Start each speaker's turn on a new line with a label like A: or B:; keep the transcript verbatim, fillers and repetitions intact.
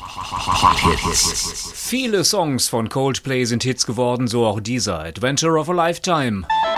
A: Viele Songs von Coldplay sind Hits geworden, so auch dieser, Adventure of a Lifetime.